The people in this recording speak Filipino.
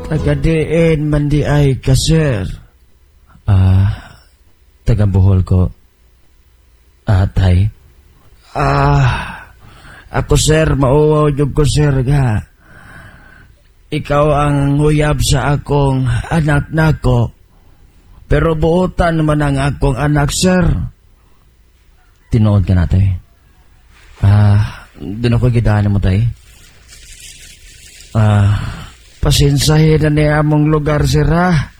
Tagadiin man di ay ka, sir. Taga Bohol ko. Tay. Ako, sir, mauwaw yung ko, sir, ga. Ikaw ang huyab sa akong anak nako. Pero buutan man ang akong anak, sir. Tinood ka na, tay. Doon ako gidaan mo, tay. Pasinsahin na niya among lugar, sir, ha?